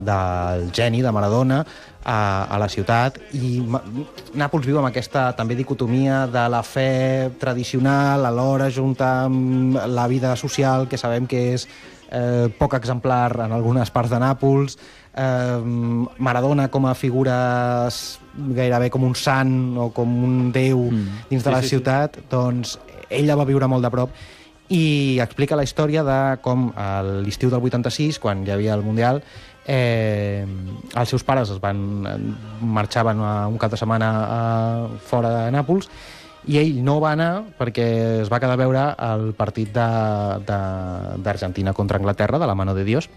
del geni, de Maradona, a la ciutat, i Nàpols viu amb aquesta també dicotomia de la fe tradicional alhora junta amb la vida social, que sabem que és poc exemplar en algunes parts de Nàpols. Maradona com a figura gairebé com un sant o com un déu dins de la ciutat, doncs ella va viure molt de prop i explica la història de com a l'estiu del 86, quan hi havia el Mundial, els seus pares marxaven un cap de setmana fora de Nàpols i ell no va anar perquè es va quedar a veure el partit d'Argentina contra Anglaterra, de la mano de Dios,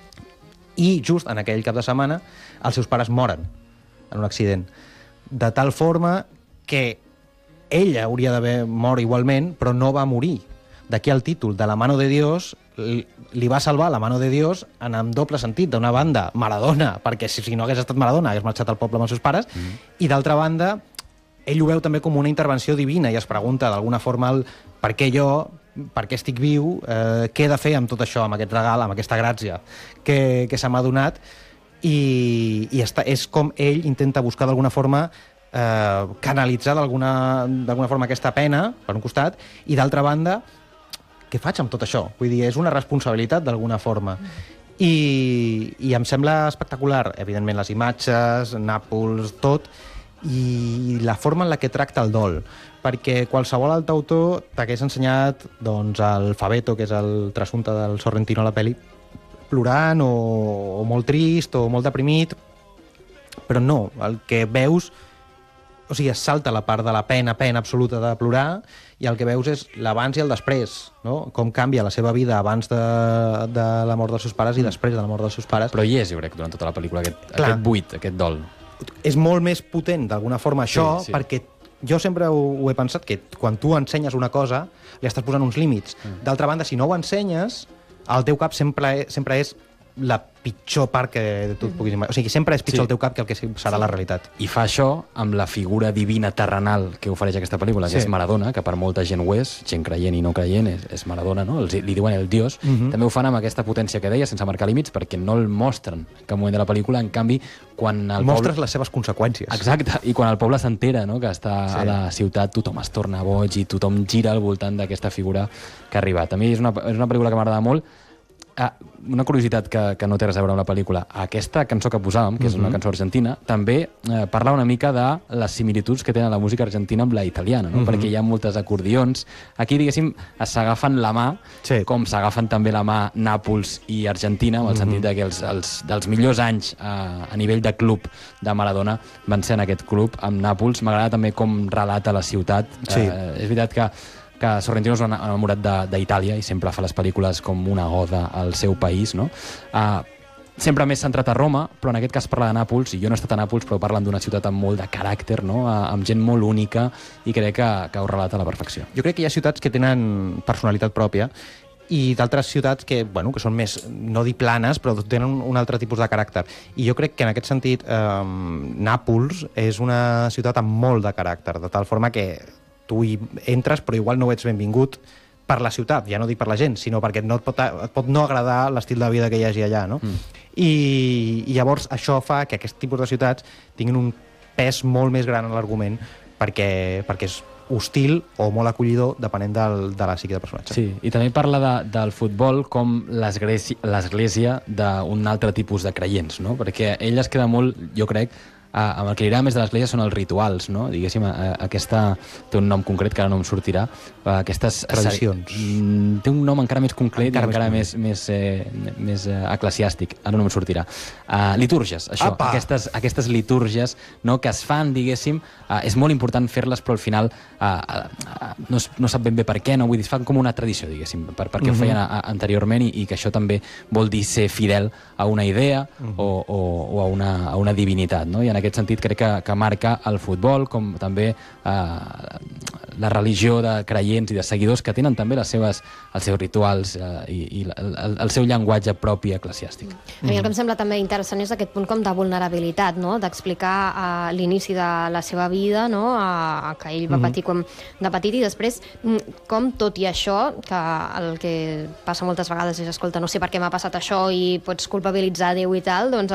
i just en aquell cap de setmana els seus pares moren en un accident, de tal forma que ella hauria d'haver mort igualment, però no va morir. D'aquí el títol, de la mano de Dios, li va salvar la mano de Dios en doble sentit. D'una banda, Maradona, perquè si no hagués estat Maradona hagués marxat al poble amb els seus pares, i d'altra banda, ell ho veu també com una intervenció divina i es pregunta d'alguna forma per què jo, per què estic viu, què he de fer amb tot això, amb aquest regal, amb aquesta gràcia que se m'ha donat, i és com ell intenta buscar d'alguna forma canalitzar d'alguna forma aquesta pena, per un costat, i d'altra banda, què faig amb tot això? Vull dir, és una responsabilitat d'alguna forma. I em sembla espectacular, evidentment, les imatges, Nàpols, tot, i la forma en la que tracta el dol, perquè qualsevol altre autor t'hagués ensenyat doncs, el Fabeto, que és el trasunte del Sorrentino a la pel·li, plorant o molt trist o molt deprimit, però no, el que veus, o sigui, es salta la part de la pena absoluta de plorar, i el que veus és l'abans i el després, no? Com canvia la seva vida abans de la mort dels seus pares i després de la mort dels seus pares. Però hi és, jo crec, durant tota la pel·lícula, aquest buit, aquest dol. És molt més potent, d'alguna forma, això, perquè jo sempre ho he pensat, que quan tu ensenyes una cosa, li estàs posant uns límits. D'altra banda, si no ho ensenyes, el teu cap sempre és la pitjor part que tu et puguis imaginar. O sigui, sempre és pitjor el teu cap que el que serà la realitat. I fa això amb la figura divina terrenal que ofereix aquesta pel·lícula, que és Maradona, que per molta gent ho és, gent creient i no creient, és Maradona, no? Li diuen el Dios. També ho fan amb aquesta potència que deia, sense marcar límits, perquè no el mostren en cap moment de la pel·lícula. En canvi, quan el mostres les seves conseqüències. Exacte, i quan el poble s'entera, no?, que està a la ciutat, tothom es torna boig i tothom gira al voltant d'aquesta figura que ha arribat. A mi és una pel·lícula que m'agrada molt. Una curiositat que no té res a veure amb la pel·lícula. Aquesta cançó que posàvem, que és una cançó argentina, també parla una mica de les similituds que tenen la música argentina amb la italiana, no? Perquè hi ha moltes acordions. Aquí, diguéssim, s'agafen la mà, com s'agafen també la mà Nàpols i Argentina, en el sentit que dels millors anys a nivell de club de Maradona van ser en aquest club, amb Nàpols. M'agrada també com relata la ciutat. És veritat que Sorrentino és un enamorat d'Itàlia i sempre fa les pel·lícules com una oda al seu país, no? Sempre més centrat a Roma, però en aquest cas parla de Nàpols, i jo no he estat a Nàpols, però parlen d'una ciutat amb molt de caràcter, no? Amb gent molt única, i crec que ho relata a la perfecció. Jo crec que hi ha ciutats que tenen personalitat pròpia i d'altres ciutats que són més, no dir planes, però tenen un altre tipus de caràcter. I jo crec que en aquest sentit Nàpols és una ciutat amb molt de caràcter, de tal forma que tu hi entres però igual no ets benvingut per la ciutat, ja no dic per la gent, sinó perquè et pot no agradar l'estil de vida que hi hagi allà, no? I llavors això fa que aquest tipus de ciutats tinguin un pes molt més gran en l'argument perquè és hostil o molt acollidor depenent de la psique de personatge. Sí, i també parla del futbol com l'església d'un altre tipus de creients, no? Perquè ell es queda molt, jo crec, amb el que li agrada més de l'església són els rituals, no? Diguéssim, aquesta té un nom concret que ara no em sortirà. Aquestes tradicions. Té un nom encara més concret i encara més eclesiàstic. Ara no em sortirà. Litúrgies, això. Aquestes litúrgies, no?, que es fan, diguéssim. És molt important fer-les, però al final no sap ben bé per què, no? Vull dir, es fan com una tradició, diguéssim, perquè ho feien anteriorment, i que això també vol dir ser fidel a una idea o a una divinitat, no? I en aquest sentit crec que marca el futbol, com també la religió de creients i de seguidors que tenen també els seus rituals i el seu llenguatge propi eclesiàstic. A mi el que em sembla també interessant és aquest punt com de vulnerabilitat, no? D'explicar l'inici de la seva vida, no? Que ell va patir com de petit, i després com tot i això, que el que passa moltes vegades és, escolta, no sé per què m'ha passat això i pots culpabilitzar Déu i tal, doncs